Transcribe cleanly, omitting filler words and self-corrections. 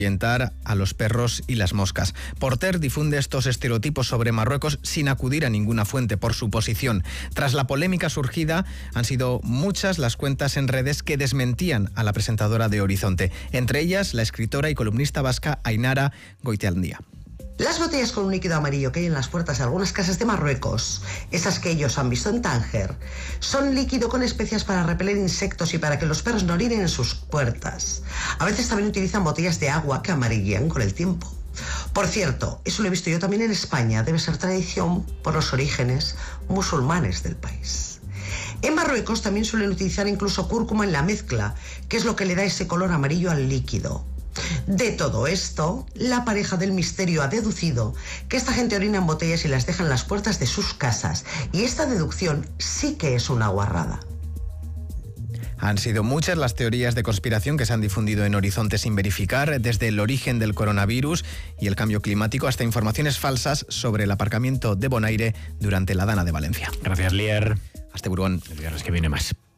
ahuyentar a los perros y las moscas. Porter difunde estos estereotipos sobre Marruecos sin acudir a ninguna fuente por su posición. Tras la polémica surgida, han sido muchas las cuentas en redes que desmentían a la presentadora de Horizonte. Entre ellas, la escritora y columnista vasca Ainara Goitialdia. Las botellas con un líquido amarillo que hay en las puertas de algunas casas de Marruecos, esas que ellos han visto en Tánger, son líquido con especias para repeler insectos y para que los perros no orinen en sus puertas. A veces también utilizan botellas de agua que amarillan con el tiempo. Por cierto, eso lo he visto yo también en España, debe ser tradición por los orígenes musulmanes del país. En Marruecos también suelen utilizar incluso cúrcuma en la mezcla, que es lo que le da ese color amarillo al líquido. De todo esto, la pareja del misterio ha deducido que esta gente orina en botellas y las deja en las puertas de sus casas. Y esta deducción sí que es una guarrada. Han sido muchas las teorías de conspiración que se han difundido en Horizonte sin verificar, desde el origen del coronavirus y el cambio climático hasta informaciones falsas sobre el aparcamiento de Bonaire durante la Dana de Valencia. Gracias, Lier. Hasta Burgón. El viernes que viene más.